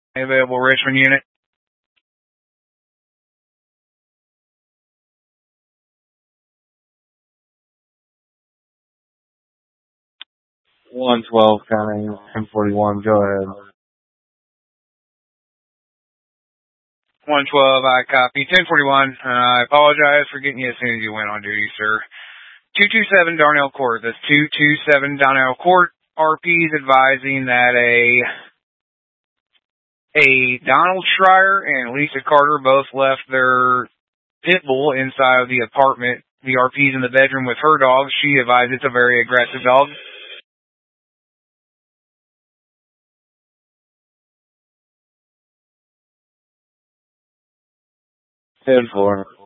Available Richmond unit. 112 counting 1041. Go ahead. 112, I copy. 1041. I apologize for getting you as soon as you went on duty, sir. 227 Darnell Court. That's 227 Darnell Court. RP's advising that a Donald Schreier and Lisa Carter both left their pit bull inside of the apartment. The RP's in the bedroom with her dog. She advised it's a very aggressive dog. 10-4.